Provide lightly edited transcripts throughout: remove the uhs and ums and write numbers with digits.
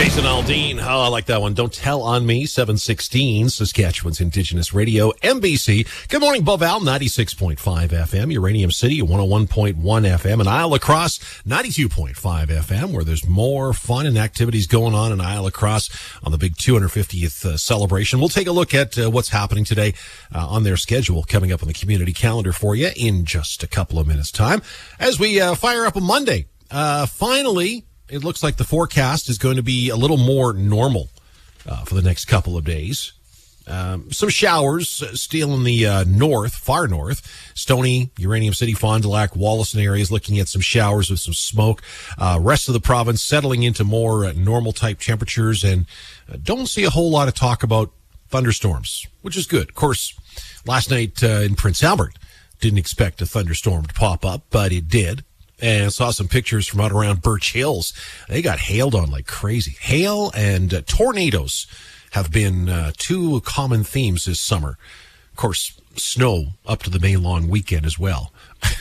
Jason Aldean. Oh, I like that one. Don't Tell on Me, 716, Saskatchewan's Indigenous Radio, MBC. Good morning, Beauval, 96.5 FM, Uranium City, 101.1 FM, and Isle Lacrosse, 92.5 FM, where there's more fun and activities going on in Isle Lacrosse on the big 250th celebration. We'll take a look at what's happening today on their schedule coming up on the community calendar for you in just a couple of minutes' time as we fire up a Monday. Finally, it looks like the forecast is going to be a little more normal for the next couple of days. Some showers still in the north, far north. Stoney, Uranium City, Fond du Lac, Wollaston areas looking at some showers with some smoke. Rest of the province settling into more normal type temperatures, and don't see a whole lot of talk about thunderstorms, which is good. Of course, last night in Prince Albert, didn't expect a thunderstorm to pop up, but it did. And I saw some pictures from out around Birch Hills. They got hailed on like crazy. Hail and tornadoes have been two common themes this summer. Of course, snow up to the May long weekend as well.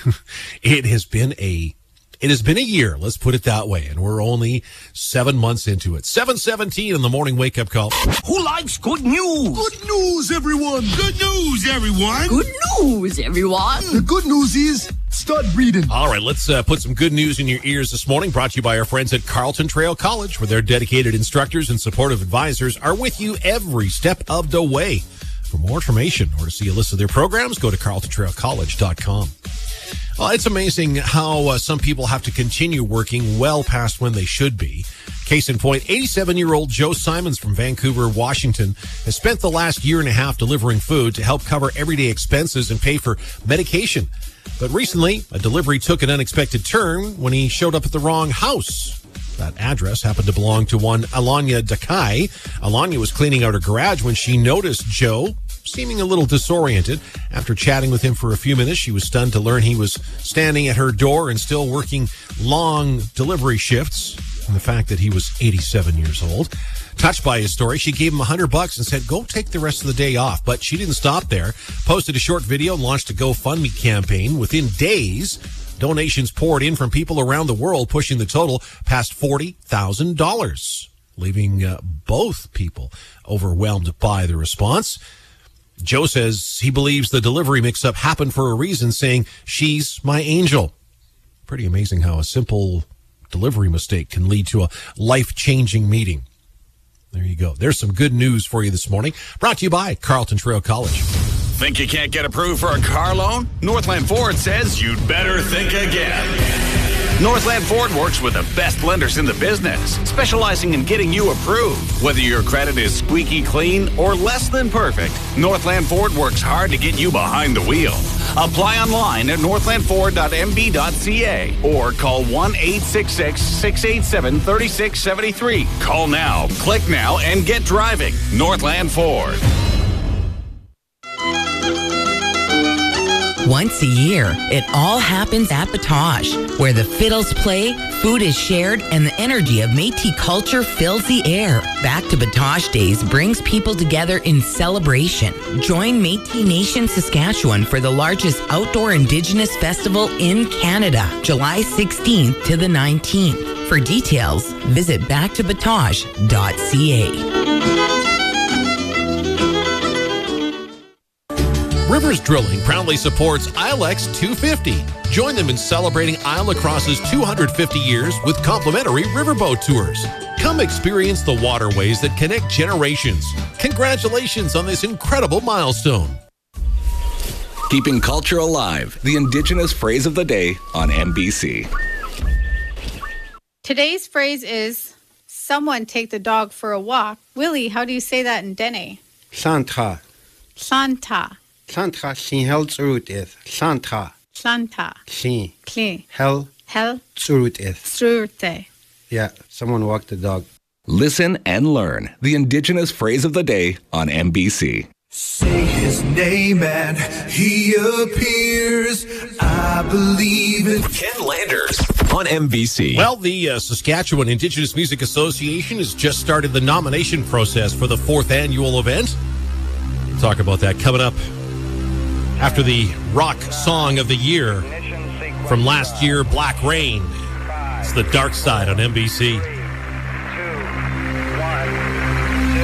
It has been a year, let's put it that way, and we're only 7 months into it. 7:17 in the morning wake-up call. Who likes good news? Good news, everyone! Good news, everyone! Good news, everyone! The good news is, start breeding. All right, let's put some good news in your ears this morning, brought to you by our friends at Carleton Trail College, where their dedicated instructors and supportive advisors are with you every step of the way. For more information or to see a list of their programs, go to carletontrailcollege.com. Well, it's amazing how some people have to continue working well past when they should be. Case in point, 87-year-old Joe Simons from Vancouver, Washington, has spent the last year and a half delivering food to help cover everyday expenses and pay for medication. But recently, a delivery took an unexpected turn when he showed up at the wrong house. That address happened to belong to one Alanya Dakai. Alanya was cleaning out her garage when she noticed Joe seeming a little disoriented. After chatting with him for a few minutes, she was stunned to learn he was standing at her door and still working long delivery shifts, and the fact that he was 87 years old. Touched by his story, she gave him $100 and said, go take the rest of the day off. But she didn't stop there. Posted a short video and launched a GoFundMe campaign. Within days, donations poured in from people around the world, pushing the total past $40,000, leaving both people overwhelmed by the response. Joe says he believes the delivery mix-up happened for a reason, saying, she's my angel. Pretty amazing how a simple delivery mistake can lead to a life-changing meeting. There you go. There's some good news for you this morning. Brought to you by Carleton Trail College. Think you can't get approved for a car loan? Northland Ford says you'd better think again. Northland Ford works with the best lenders in the business, specializing in getting you approved. Whether your credit is squeaky clean or less than perfect, Northland Ford works hard to get you behind the wheel. Apply online at northlandford.mb.ca or call 1-866-687-3673. Call now, click now, and get driving. Northland Ford. Once a year, it all happens at Batoche, where the fiddles play, food is shared, and the energy of Métis culture fills the air. Back to Batoche Days brings people together in celebration. Join Métis Nation Saskatchewan for the largest outdoor Indigenous festival in Canada, July 16th to the 19th. For details, visit backtobatoche.ca. Rivers Drilling proudly supports ILEX 250. Join them in celebrating Isle Lacrosse's 250 years with complimentary riverboat tours. Come experience the waterways that connect generations. Congratulations on this incredible milestone. Keeping culture alive, the Indigenous phrase of the day on MBC. Today's phrase is, someone take the dog for a walk. Willie, how do you say that in Dene? Santa. Santa. Santa sin hel zurut is. Santa. Santa. Sin. Kli. Hel. Hel. Zurut is. Strute. Yeah, someone walked the dog. Listen and learn the Indigenous phrase of the day on MBC. Say his name and he appears. I believe it. Ken Landers on MBC. Well, the Saskatchewan Indigenous Music Association has just started the nomination process for the 4th annual event. We'll talk about that coming up after the rock song of the year from last year, Black Rain. It's The Dark Side on MBC.